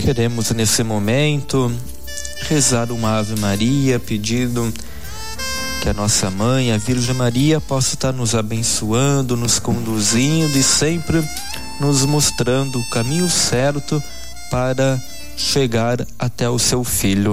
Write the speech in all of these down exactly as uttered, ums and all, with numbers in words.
Queremos nesse momento rezar uma Ave Maria, pedindo que a nossa mãe, a Virgem Maria, possa estar nos abençoando, nos conduzindo e sempre nos mostrando o caminho certo para chegar até o seu Filho.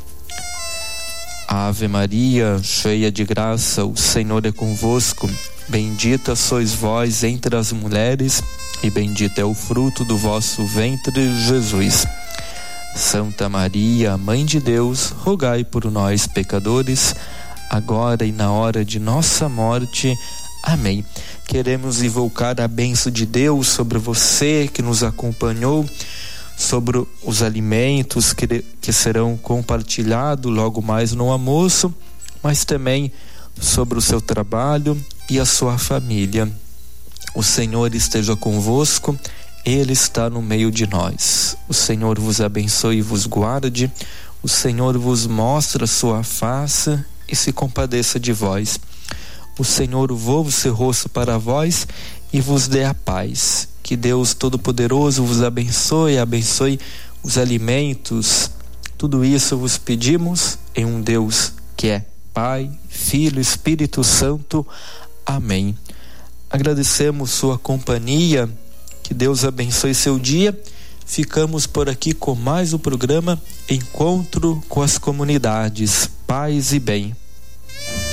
Ave Maria, cheia de graça, o Senhor é convosco. Bendita sois vós entre as mulheres, e bendito é o fruto do vosso ventre, Jesus. Santa Maria, Mãe de Deus, rogai por nós, pecadores, agora e na hora de nossa morte. Amém. Queremos invocar a bênção de Deus sobre você que nos acompanhou, sobre os alimentos que, que serão compartilhados logo mais no almoço, mas também sobre o seu trabalho e a sua família. O Senhor esteja convosco, Ele está no meio de nós. O Senhor vos abençoe e vos guarde, o Senhor vos mostre a sua face e se compadeça de vós. O Senhor volva o seu rosto para vós e vos dê a paz. Que Deus Todo-Poderoso vos abençoe, abençoe os alimentos. Tudo isso vos pedimos em um Deus que é Pai, Filho, Espírito Santo. Amém. Agradecemos sua companhia, que Deus abençoe seu dia. Ficamos por aqui com mais o programa Encontro com as Comunidades. Paz e bem.